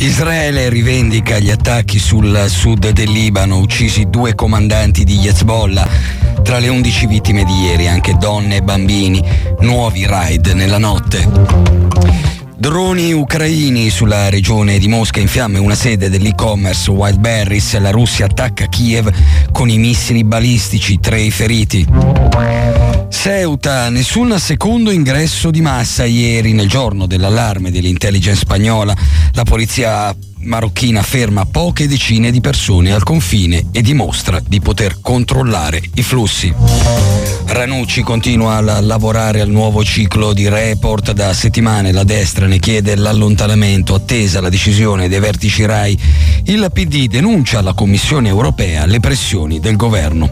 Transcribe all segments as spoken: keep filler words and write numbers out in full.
Israele rivendica gli attacchi sul sud del Libano, uccisi due comandanti di Hezbollah. Tra le undici vittime di ieri anche donne e bambini, nuovi raid nella notte. Droni ucraini sulla regione di Mosca, in fiamme una sede dell'e-commerce Wildberries. La Russia attacca Kiev con i missili balistici, tre i feriti. Ceuta, nessun secondo ingresso di massa ieri nel giorno dell'allarme dell'intelligence spagnola. La polizia marocchina ferma poche decine di persone al confine e dimostra di poter controllare i flussi. Ranucci continua a lavorare al nuovo ciclo di report. Da settimane la destra ne chiede l'allontanamento, attesa la decisione dei vertici RAI. Il P D denuncia alla Commissione europea le pressioni del governo.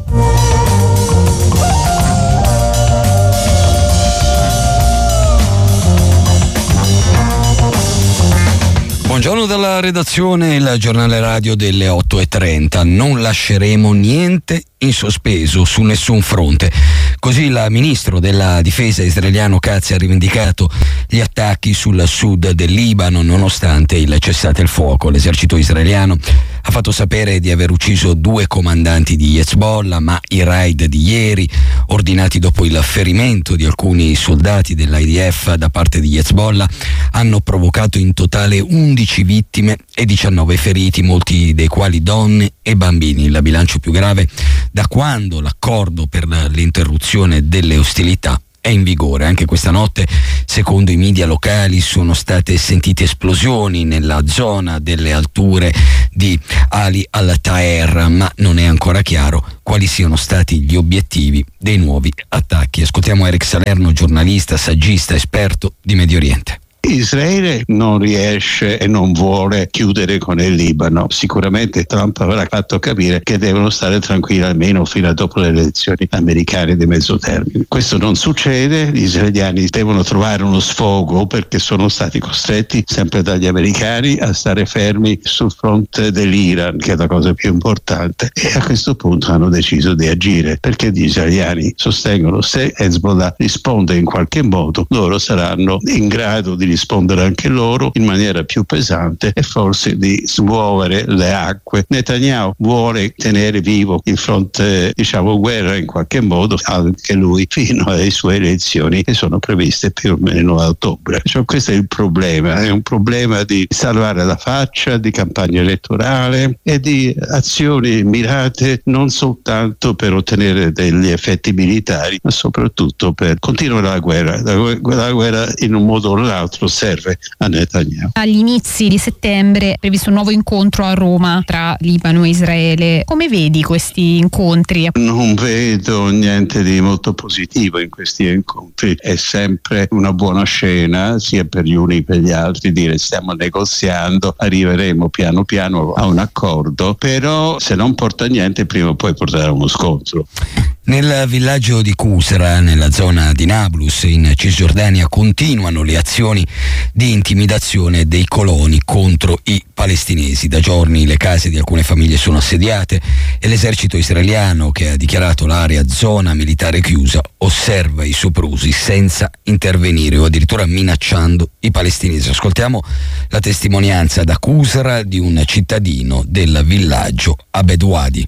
Buongiorno dalla redazione, il giornale radio delle otto e trenta. Non lasceremo niente in sospeso su nessun fronte. Così il ministro della difesa israeliano Katz ha rivendicato gli attacchi sul sud del Libano nonostante il cessate il fuoco. L'esercito israeliano ha fatto sapere di aver ucciso due comandanti di Hezbollah, ma i raid di ieri, ordinati dopo il ferimento di alcuni soldati dell'I D F da parte di Hezbollah, hanno provocato in totale undici vittime e diciannove feriti, molti dei quali donne e bambini, il bilancio più grave da quando l'accordo per l'interruzione delle ostilità è in vigore. Anche questa notte, secondo i media locali, sono state sentite esplosioni nella zona delle alture di Ali al-Taer, ma non è ancora chiaro quali siano stati gli obiettivi dei nuovi attacchi. Ascoltiamo Eric Salerno, giornalista, saggista, esperto di Medio Oriente. Israele non riesce e non vuole chiudere con il Libano. Sicuramente Trump avrà fatto capire che devono stare tranquilli almeno fino a dopo le elezioni americane di mezzo termine. Questo non succede, gli israeliani devono trovare uno sfogo perché sono stati costretti sempre dagli americani a stare fermi sul fronte dell'Iran, che è la cosa più importante, e a questo punto hanno deciso di agire perché gli israeliani sostengono se Hezbollah risponde in qualche modo loro saranno in grado di rispondere anche loro in maniera più pesante e forse di smuovere le acque. Netanyahu vuole tenere vivo il fronte, diciamo, guerra in qualche modo anche lui fino alle sue elezioni che sono previste più o meno a ottobre. Cioè, questo è il problema, è un problema di salvare la faccia, di campagna elettorale e di azioni mirate non soltanto per ottenere degli effetti militari ma soprattutto per continuare la guerra. La, la guerra in un modo o l'altro serve a Netanyahu. Agli inizi di settembre è previsto un nuovo incontro a Roma tra Libano e Israele. Come vedi questi incontri? Non vedo niente di molto positivo in questi incontri. È sempre una buona scena sia per gli uni che per gli altri dire stiamo negoziando, arriveremo piano piano a un accordo, però se non porta a niente prima o poi porterà a uno scontro. Nel villaggio di Qusra, nella zona di Nablus, in Cisgiordania, continuano le azioni di intimidazione dei coloni contro i palestinesi. Da giorni le case di alcune famiglie sono assediate e l'esercito israeliano, che ha dichiarato l'area zona militare chiusa, osserva i soprusi senza intervenire o addirittura minacciando i palestinesi. Ascoltiamo la testimonianza da Qusra di un cittadino del villaggio Abed Wadi.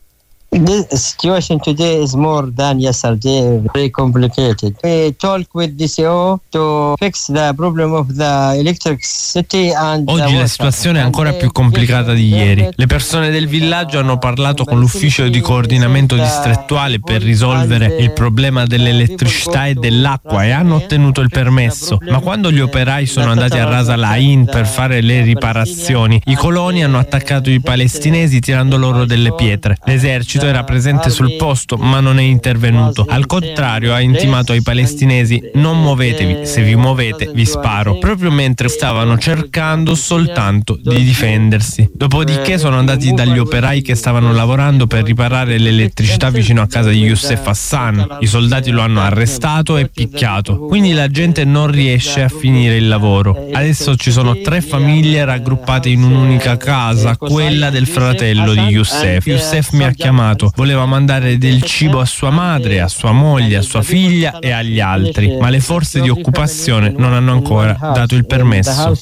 The situation today is more than yesterday, very complicated. We talk with D C O to fix the problem of the electricity and Oggi la situazione è ancora più complicata di ieri. Le persone del villaggio hanno parlato con l'ufficio di coordinamento distrettuale per risolvere il problema dell'elettricità e dell'acqua e hanno ottenuto il permesso. Ma quando gli operai sono andati a Ras Al Ain per fare le riparazioni, i coloni hanno attaccato i palestinesi tirando loro delle pietre. L'esercito era presente sul posto ma non è intervenuto. Al contrario, ha intimato ai palestinesi: non muovetevi, se vi muovete vi sparo, proprio mentre stavano cercando soltanto di difendersi. Dopodiché sono andati dagli operai che stavano lavorando per riparare l'elettricità vicino a casa di Youssef Hassan. I soldati lo hanno arrestato e picchiato, quindi la gente non riesce a finire il lavoro. Adesso ci sono tre famiglie raggruppate in un'unica casa, quella del fratello di Youssef. Youssef mi ha chiamato armato. Voleva mandare del cibo a sua madre, a sua moglie, a sua figlia e agli altri, ma le forze di occupazione non hanno ancora dato il permesso.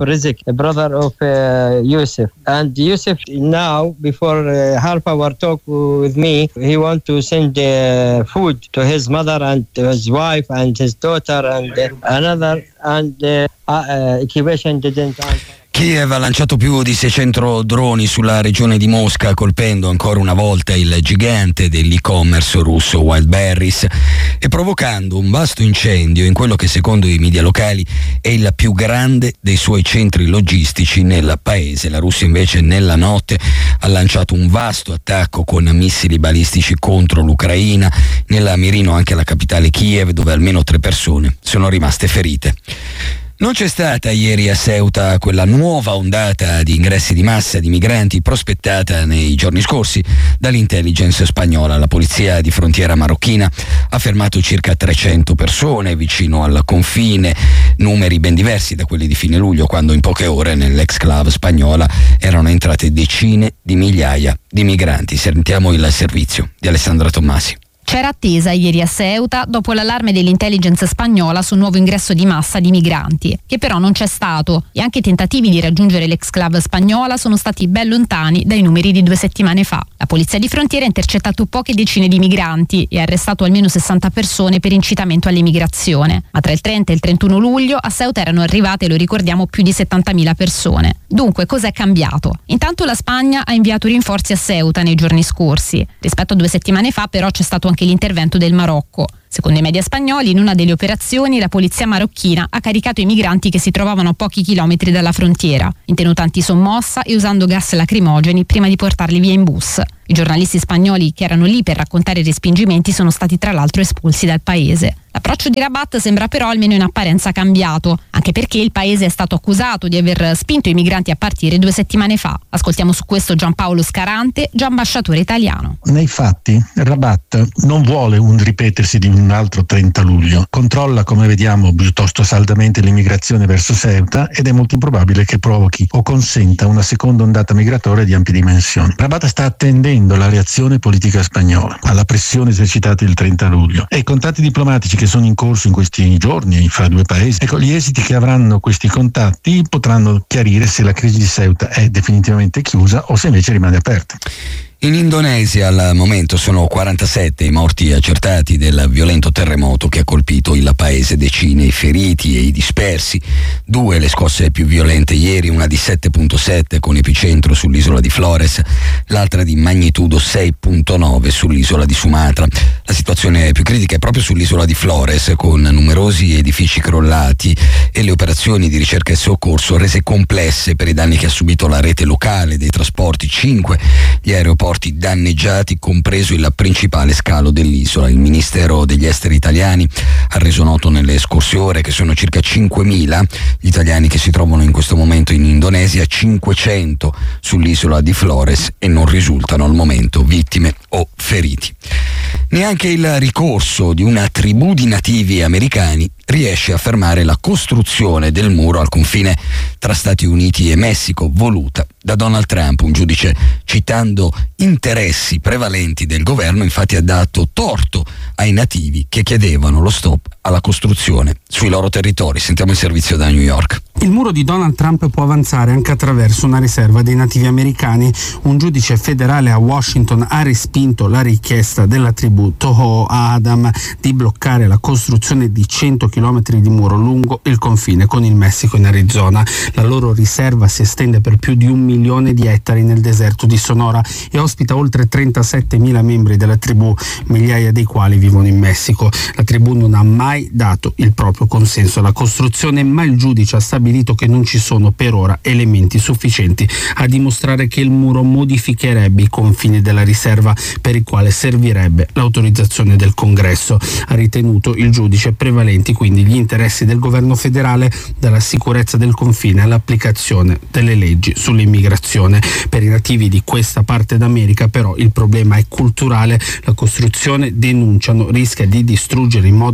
And Yusuf now, before uh, half hour talk with me, he want to send uh, food to his mother and to his wife and his daughter and uh, another, and uh, uh, equation didn't answer. Kiev ha lanciato più di seicento droni sulla regione di Mosca, colpendo ancora una volta il gigante dell'e-commerce russo Wildberries e provocando un vasto incendio in quello che secondo i media locali è il più grande dei suoi centri logistici nel paese. La Russia invece nella notte ha lanciato un vasto attacco con missili balistici contro l'Ucraina, nella mirino anche la capitale Kiev, dove almeno tre persone sono rimaste ferite. Non c'è stata ieri a Ceuta quella nuova ondata di ingressi di massa di migranti prospettata nei giorni scorsi dall'intelligence spagnola. La polizia di frontiera marocchina ha fermato circa trecento persone vicino al confine, numeri ben diversi da quelli di fine luglio, quando in poche ore nell'exclave spagnola erano entrate decine di migliaia di migranti. Sentiamo il servizio di Alessandra Tommasi. C'era attesa ieri a Ceuta dopo l'allarme dell'intelligence spagnola sul nuovo ingresso di massa di migranti, che però non c'è stato, e anche i tentativi di raggiungere l'exclave spagnola sono stati ben lontani dai numeri di due settimane fa. La polizia di frontiera ha intercettato poche decine di migranti e ha arrestato almeno sessanta persone per incitamento all'immigrazione, ma tra il trenta e il trentuno luglio a Ceuta erano arrivate, lo ricordiamo, più di settantamila persone. Dunque, cos'è cambiato? Intanto la Spagna ha inviato rinforzi a Ceuta nei giorni scorsi. Rispetto a due settimane fa però c'è stato anche l'intervento del Marocco. Secondo i media spagnoli, in una delle operazioni la polizia marocchina ha caricato i migranti che si trovavano a pochi chilometri dalla frontiera, in tenuta antisommossa e usando gas lacrimogeni prima di portarli via in bus. I giornalisti spagnoli che erano lì per raccontare i respingimenti sono stati tra l'altro espulsi dal paese. L'approccio di Rabat sembra però almeno in apparenza cambiato, anche perché il paese è stato accusato di aver spinto i migranti a partire due settimane fa. Ascoltiamo su questo Giampaolo Scarante, già ambasciatore italiano. Nei fatti Rabat non vuole un ripetersi di un altro trenta luglio, controlla, come vediamo, piuttosto saldamente l'immigrazione verso Ceuta ed è molto improbabile che provochi o consenta una seconda ondata migratoria di ampie dimensioni. Rabat sta attendendo la reazione politica spagnola alla pressione esercitata il trenta luglio e i contatti diplomatici che sono in corso in questi giorni fra due paesi. Ecco, gli esiti che avranno questi contatti potranno chiarire se la crisi di Ceuta è definitivamente chiusa o se invece rimane aperta. In Indonesia al momento sono quarantasette i morti accertati del violento terremoto che ha colpito il paese, decine i feriti e i dispersi. Due le scosse più violente ieri, una di sette virgola sette con epicentro sull'isola di Flores, l'altra di magnitudo sei virgola nove sull'isola di Sumatra. La situazione più critica è proprio sull'isola di Flores, con numerosi edifici crollati e le operazioni di ricerca e soccorso rese complesse per i danni che ha subito la rete locale dei trasporti. Cinque gli aeroporti danneggiati, compreso il principale scalo dell'isola. Il Ministero degli Esteri italiani ha reso noto nelle scorse ore che sono circa cinquemila gli italiani che si trovano in questo momento in Indonesia, cinquecento sull'isola di Flores, e non risultano al momento vittime o feriti. Neanche il ricorso di una tribù di nativi americani riesce a fermare la costruzione del muro al confine tra Stati Uniti e Messico, voluta da Donald Trump. Un giudice, citando interessi prevalenti del governo, infatti ha dato torto ai nativi che chiedevano lo stop alla costruzione sui loro territori. Sentiamo il servizio da New York. Il muro di Donald Trump può avanzare anche attraverso una riserva dei nativi americani. Un giudice federale a Washington ha respinto la richiesta della tribù Toho Adam di bloccare la costruzione di cento chilometri di muro lungo il confine con il Messico in Arizona. La loro riserva si estende per più di un milione di ettari nel deserto di Sonora e ospita oltre trentasettemila membri della tribù, migliaia dei quali vivono in Messico. La tribù non ha mai dato il proprio consenso alla costruzione, ma il giudice ha stabilito che non ci sono per ora elementi sufficienti a dimostrare che il muro modificherebbe i confini della riserva, per il quale servirebbe l'autorizzazione del Congresso. Ha ritenuto il giudice prevalenti quindi gli interessi del governo federale, dalla sicurezza del confine all'applicazione delle leggi sull'immigrazione. Per i nativi di questa parte d'America però il problema è culturale. La costruzione, denunciano, rischia di distruggere in modo permanente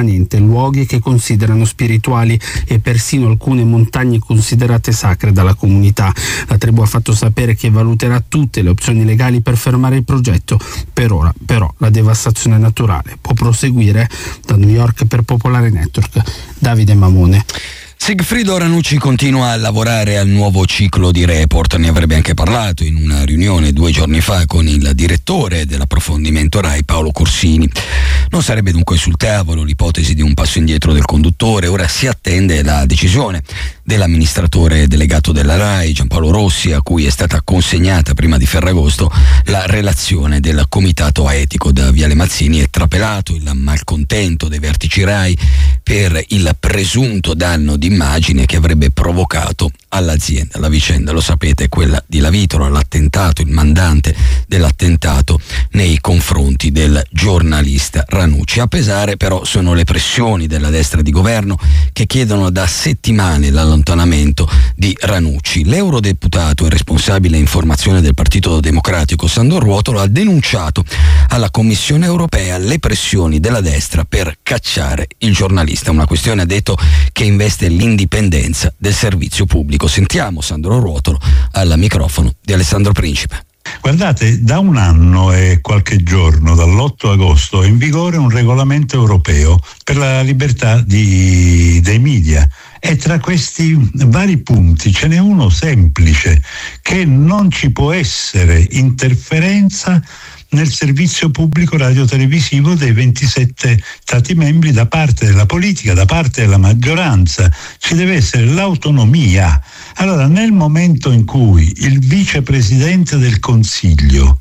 permanente, luoghi che considerano spirituali e persino alcune montagne considerate sacre dalla comunità. La tribù ha fatto sapere che valuterà tutte le opzioni legali per fermare il progetto. Per ora, però, la devastazione naturale può proseguire. Da New York per Popolare Network, Davide Mamone. Sigfrido Ranucci continua a lavorare al nuovo ciclo di Report, ne avrebbe anche parlato in una riunione due giorni fa con il direttore dell'approfondimento Rai Paolo Corsini. Non sarebbe dunque sul tavolo l'ipotesi di un passo indietro del conduttore, ora si attende la decisione dell'amministratore delegato della Rai Giampaolo Rossi, a cui è stata consegnata prima di Ferragosto la relazione del comitato etico. Da Viale Mazzini è trapelato il malcontento dei vertici Rai per il presunto danno di immagine che avrebbe provocato all'azienda. La vicenda, lo sapete, è quella di Lavitola, l'attentato, il mandante dell'attentato nei confronti del giornalista Ranucci. A pesare però sono le pressioni della destra di governo che chiedono da settimane l'allontanamento di Ranucci. L'eurodeputato e responsabile informazione del Partito Democratico Sandro Ruotolo ha denunciato alla Commissione europea le pressioni della destra per cacciare il giornalista, una questione, ha detto, che investe l'indipendenza del servizio pubblico. Sentiamo Sandro Ruotolo al microfono di Alessandro Principe. Guardate, da un anno e qualche giorno, dall'otto agosto, è in vigore un regolamento europeo per la libertà di, dei media. E tra questi vari punti ce n'è uno semplice, che non ci può essere interferenza nel servizio pubblico radiotelevisivo dei ventisette Stati membri da parte della politica, da parte della maggioranza. Ci deve essere l'autonomia. Allora, nel momento in cui il vicepresidente del Consiglio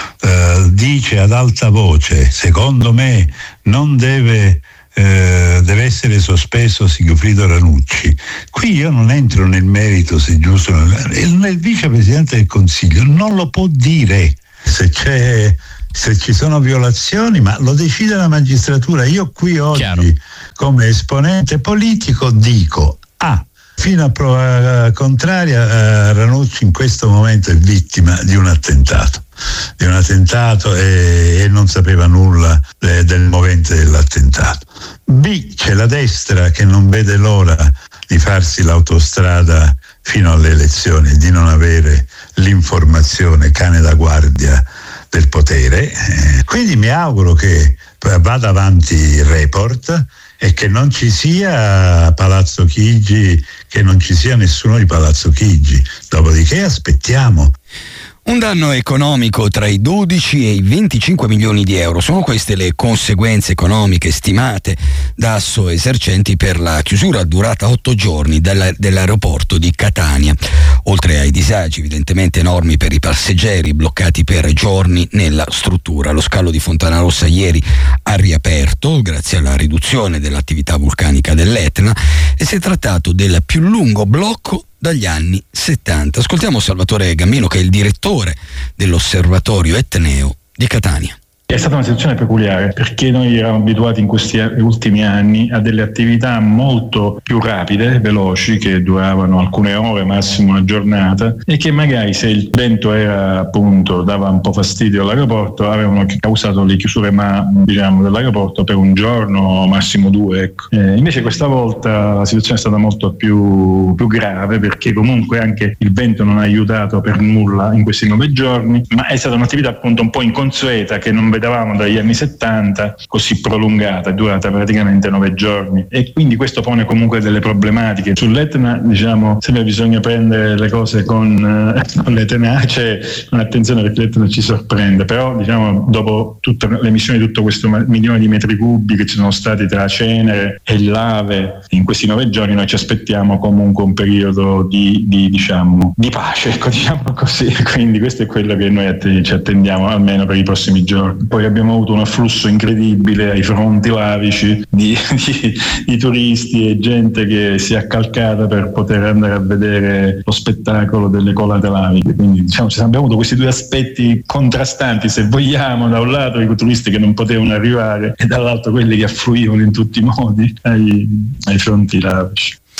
eh, dice ad alta voce, secondo me non deve Eh, deve essere sospeso Sigfrido Ranucci, qui io non entro nel merito se è giusto o no. Il, il vicepresidente del Consiglio non lo può dire se c'è se ci sono violazioni, ma lo decide la magistratura. Io qui oggi, chiaro, come esponente politico dico ah, fino a prova contraria eh, Ranucci in questo momento è vittima di un attentato di un attentato e, e non sapeva nulla eh, del movente dell'attentato. B, c'è la destra che non vede l'ora di farsi l'autostrada fino alle elezioni, di non avere l'informazione cane da guardia del potere. Eh, quindi mi auguro che vada avanti il Report e che non ci sia Palazzo Chigi, che non ci sia nessuno di Palazzo Chigi. Dopodiché aspettiamo. Un danno economico tra i dodici e i venticinque milioni di euro. Sono queste le conseguenze economiche stimate da Assoesercenti per la chiusura durata otto giorni della, dell'aeroporto di Catania. Oltre ai disagi evidentemente enormi per i passeggeri bloccati per giorni nella struttura. Lo scalo di Fontanarossa ieri ha riaperto grazie alla riduzione dell'attività vulcanica dell'Etna e si è trattato del più lungo blocco dagli anni settanta. Ascoltiamo Salvatore Gammino, che è il direttore dell'Osservatorio Etneo di Catania. È stata una situazione peculiare perché noi eravamo abituati in questi ultimi anni a delle attività molto più rapide, veloci, che duravano alcune ore, massimo una giornata, e che magari se il vento era appunto dava un po' fastidio all'aeroporto avevano causato le chiusure ma, diciamo, dell'aeroporto per un giorno, massimo due. Ecco. Eh, invece questa volta la situazione è stata molto più, più grave perché comunque anche il vento non ha aiutato per nulla in questi nove giorni, ma è stata un'attività appunto un po' inconsueta che non vedevamo dagli anni settanta, così prolungata, è durata praticamente nove giorni, e quindi questo pone comunque delle problematiche. Sull'Etna, diciamo, sempre bisogna prendere le cose con, eh, con le tenace, con attenzione, perché l'Etna ci sorprende, però diciamo dopo tutta l'emissione di tutto questo milione di metri cubi che ci sono stati tra cenere e lave in questi nove giorni, noi ci aspettiamo comunque un periodo di, di diciamo di pace, ecco, diciamo così. Quindi questo è quello che noi att- ci attendiamo almeno per i prossimi giorni. Poi abbiamo avuto un afflusso incredibile ai fronti lavici di, di, di turisti e gente che si è accalcata per poter andare a vedere lo spettacolo delle colate laviche. Quindi diciamo abbiamo avuto questi due aspetti contrastanti, se vogliamo: da un lato i turisti che non potevano arrivare e dall'altro quelli che affluivano in tutti i modi ai, ai fronti lavici.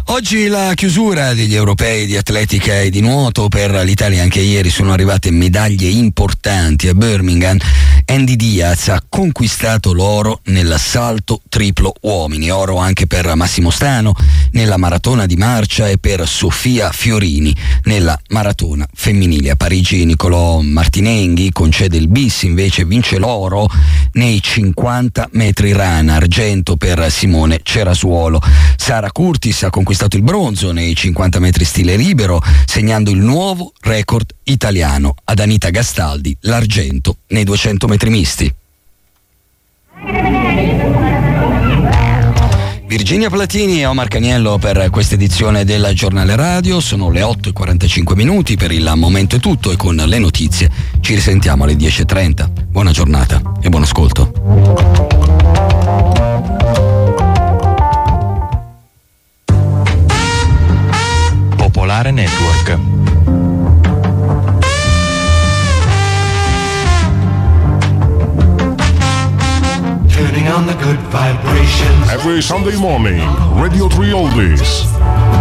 Oggi la chiusura degli europei di atletica e di nuoto. Per l'Italia anche ieri sono arrivate medaglie importanti. A Birmingham Andy Diaz ha conquistato l'oro nell'assalto triplo uomini, oro anche per Massimo Stano nella maratona di marcia e per Sofia Fiorini nella maratona femminile. A Parigi Nicolò Martinenghi concede il bis, invece vince l'oro nei cinquanta metri rana, argento per Simone Cerasuolo. Sara Curtis ha conquistato il bronzo nei cinquanta metri stile libero, segnando il nuovo record italiano. Ad Anita Gastaldi l'argento nei duecento metri misti. Virginia Platini e Omar Caniello per questa edizione del Giornale Radio. Sono le otto e quarantacinque minuti, per il momento è tutto e con le notizie ci risentiamo alle dieci e trenta. Buona giornata e buon ascolto. Popolare Network. Turning on the good vibrations. Every Sunday morning, Radio three Oldies.